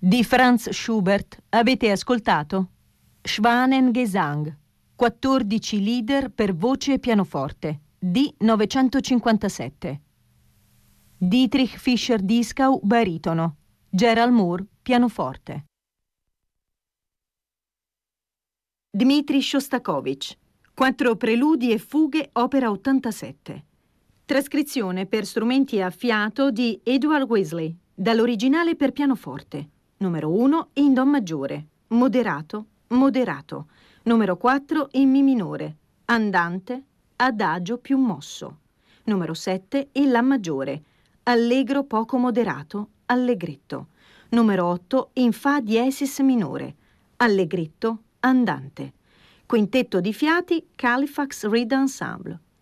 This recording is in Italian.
Di Franz Schubert avete ascoltato Schwanengesang, 14 lieder per voce e pianoforte, di 957. Dietrich Fischer-Dieskau, baritono. Gerald Moore, pianoforte. Dmitri Shostakovich, 4 preludi e fughe, opera 87. Trascrizione per strumenti a fiato di Edward Weasley, dall'originale per pianoforte. Numero 1 in Do maggiore, moderato, moderato. Numero 4 in Mi minore, andante, adagio più mosso. Numero 7 in La maggiore, allegro poco moderato, allegretto. Numero 8 in Fa diesis minore, allegretto, andante. Quintetto di fiati, Halifax Reed Ensemble.